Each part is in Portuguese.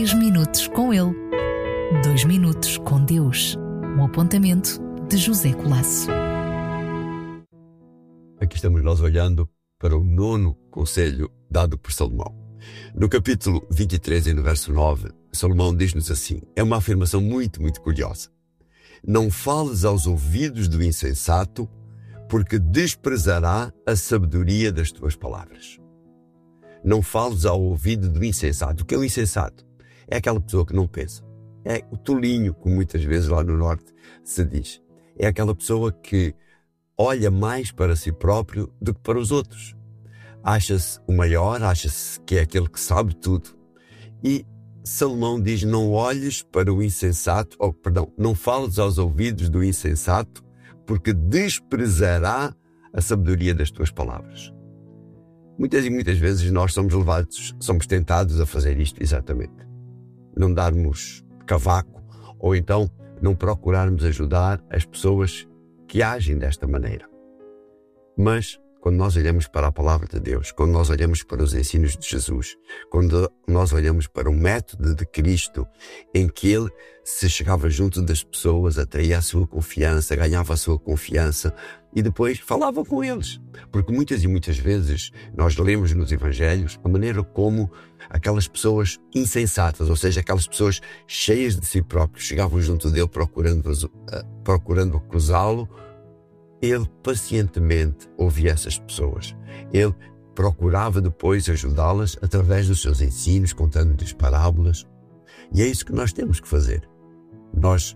2 minutos com ele. 2 minutos com Deus. Um apontamento de José Colasso. Aqui estamos nós olhando para o 9º conselho dado por Salomão. No capítulo 23 e no verso 9, Salomão diz-nos assim, é uma afirmação muito curiosa. Não fales aos ouvidos do insensato, porque desprezará a sabedoria das tuas palavras. Não fales ao ouvido do insensato. O que é o insensato? É aquela pessoa que não pensa. É o tolinho, como muitas vezes lá no norte se diz. É aquela pessoa que olha mais para si próprio do que para os outros. Acha-se o maior, acha-se que é aquele que sabe tudo. E Salomão diz, não olhes para o insensato, não fales aos ouvidos do insensato, porque desprezará a sabedoria das tuas palavras. Muitas e muitas vezes nós somos tentados a fazer isto exatamente. Não darmos cavaco, ou então não procurarmos ajudar as pessoas que agem desta maneira. Mas quando nós olhamos para a palavra de Deus, quando nós olhamos para os ensinos de Jesus, quando nós olhamos para o método de Cristo, em que Ele se chegava junto das pessoas, atraía a sua confiança, ganhava a sua confiança e depois falava com eles. Porque muitas e muitas vezes nós lemos nos Evangelhos a maneira como aquelas pessoas insensatas, ou seja, aquelas pessoas cheias de si próprios, chegavam junto dele procurando acusá-lo. Ele pacientemente ouvia essas pessoas. Ele procurava depois ajudá-las através dos seus ensinos, contando-lhes parábolas. E é isso que nós temos que fazer. Nós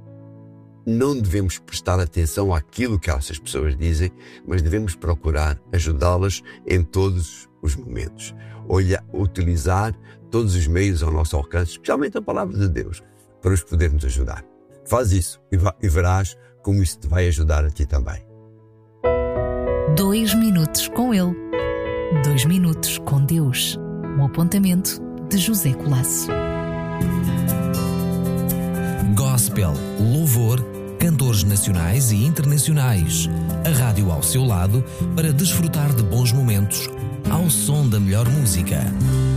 não devemos prestar atenção àquilo que essas pessoas dizem, mas devemos procurar ajudá-las em todos os momentos. Utilizar todos os meios ao nosso alcance, especialmente a palavra de Deus, para os podermos ajudar. Faz isso e verás como isso te vai ajudar a ti também. 2 minutos com ele. 2 minutos com Deus. Um apontamento de José Colasso. Gospel, louvor, cantores nacionais e internacionais. A rádio ao seu lado para desfrutar de bons momentos ao som da melhor música.